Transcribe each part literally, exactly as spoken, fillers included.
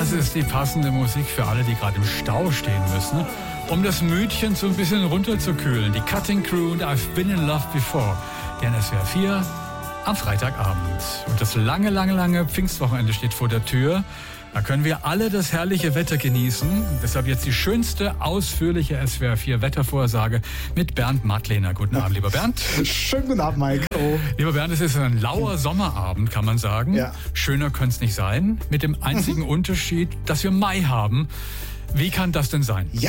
Das ist die passende Musik für alle, die gerade im Stau stehen müssen, um das Mütchen so ein bisschen runterzukühlen. Die Cutting Crew und I've Been in Love Before. Die N S W R vier am Freitagabend. Und das lange, lange, lange Pfingstwochenende steht vor der Tür. Da können wir alle das herrliche Wetter genießen. Deshalb jetzt die schönste, ausführliche S W R vier Wettervorhersage mit Bernd Mattlehner. Guten Abend, lieber Bernd. Schönen guten Abend, Mike. Oh. Lieber Bernd, es ist ein lauer Sommerabend, kann man sagen. Ja. Schöner könnte es nicht sein. Mit dem einzigen mhm. Unterschied, dass wir Mai haben. Wie kann das denn sein? Ja.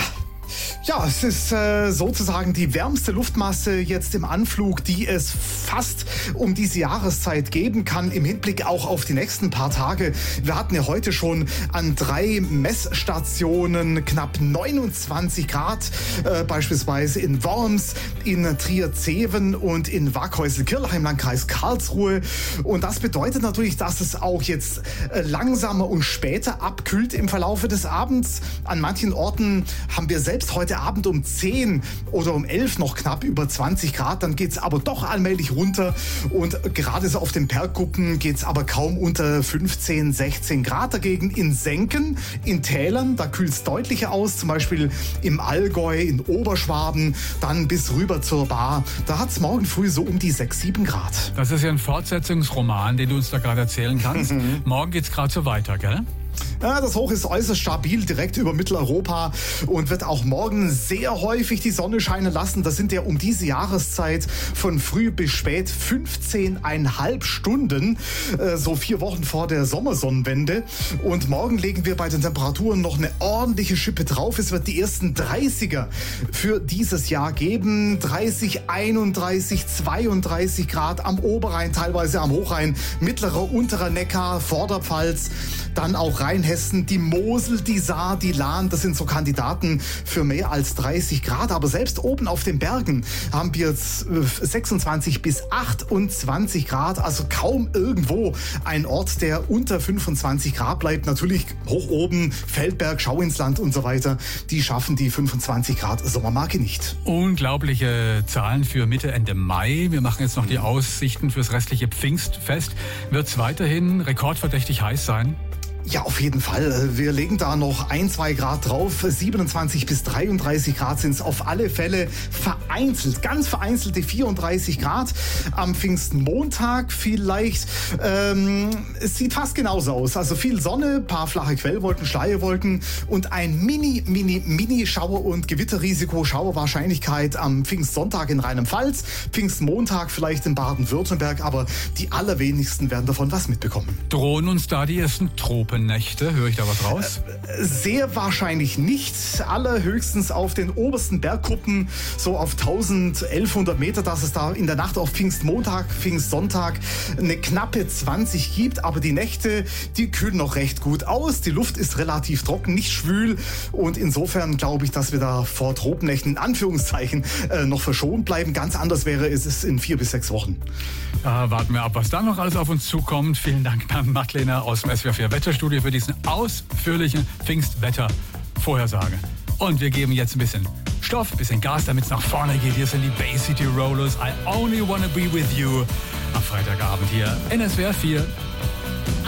Ja, es ist äh, sozusagen die wärmste Luftmasse jetzt im Anflug, die es fast um diese Jahreszeit geben kann, im Hinblick auch auf die nächsten paar Tage. Wir hatten ja heute schon an drei Messstationen knapp neunundzwanzig Grad, äh, beispielsweise in Worms, in Trier-Zeven und in Waghäusel-Kirchach im Landkreis Karlsruhe. Und das bedeutet natürlich, dass es auch jetzt äh, langsamer und später abkühlt im Verlaufe des Abends. An manchen Orten haben wir selbst Selbst heute Abend um zehn oder um elf noch knapp über zwanzig Grad, dann geht es aber doch allmählich runter und gerade so auf den Bergkuppen geht es aber kaum unter fünfzehn, sechzehn Grad. Dagegen in Senken, in Tälern, da kühlt es deutlicher aus, zum Beispiel im Allgäu, in Oberschwaben, dann bis rüber zur Baar. Da hat es morgen früh so um die sechs, sieben Grad. Das ist ja ein Fortsetzungsroman, den du uns da gerade erzählen kannst. Morgen geht es gerade so weiter, gell? Ja, das Hoch ist äußerst stabil, direkt über Mitteleuropa und wird auch morgen sehr häufig die Sonne scheinen lassen. Das sind ja um diese Jahreszeit von früh bis spät fünfzehn Komma fünf Stunden, äh, so vier Wochen vor der Sommersonnenwende. Und morgen legen wir bei den Temperaturen noch eine ordentliche Schippe drauf. Es wird die ersten dreißiger für dieses Jahr geben. dreißig, einunddreißig, zweiunddreißig Grad am Oberrhein, teilweise am Hochrhein, mittlerer, unterer Neckar, Vorderpfalz, dann auch Rheinhessen, die Mosel, die Saar, die Lahn, das sind so Kandidaten für mehr als dreißig Grad. Aber selbst oben auf den Bergen haben wir jetzt sechsundzwanzig bis achtundzwanzig Grad. Also kaum irgendwo ein Ort, der unter fünfundzwanzig Grad bleibt. Natürlich hoch oben, Feldberg, Schauinsland und so weiter. Die schaffen die fünfundzwanzig Grad Sommermarke nicht. Unglaubliche Zahlen für Mitte, Ende Mai. Wir machen jetzt noch die Aussichten fürs restliche Pfingstfest. Wird es weiterhin rekordverdächtig heiß sein? Ja, auf jeden Fall. Wir legen da noch ein, zwei Grad drauf. siebenundzwanzig bis dreiunddreißig Grad sind es auf alle Fälle vereinzelt, ganz vereinzelte vierunddreißig Grad. Am Pfingstmontag vielleicht. Ähm, es sieht fast genauso aus. Also viel Sonne, paar flache Quellwolken, Schleierwolken und ein mini, mini, mini Schauer- und Gewitterrisiko, Schauerwahrscheinlichkeit am Pfingstsonntag in Rheinland-Pfalz, Pfingstmontag vielleicht in Baden-Württemberg, aber die allerwenigsten werden davon was mitbekommen. Drohen uns da die ersten Tropen? Nächte, höre ich da was raus? Sehr wahrscheinlich nicht. Allerhöchstens auf den obersten Bergkuppen, so auf tausend, elfhundert Meter, dass es da in der Nacht auf Pfingstmontag, Pfingstsonntag eine knappe zwanzig gibt. Aber die Nächte, die kühlen noch recht gut aus. Die Luft ist relativ trocken, nicht schwül. Und insofern glaube ich, dass wir da vor Tropennächten in Anführungszeichen äh, noch verschont bleiben. Ganz anders wäre es in vier bis sechs Wochen. Äh, warten wir ab, was da noch alles auf uns zukommt. Vielen Dank, Bernd Mattlehner aus dem S W R vier Wetterstudio für diesen ausführlichen Pfingstwetter-Vorhersage. Und wir geben jetzt ein bisschen Stoff, ein bisschen Gas, damit es nach vorne geht. Hier sind die Bay City Rollers. I only wanna be with you. Am Freitagabend hier N S W R vier.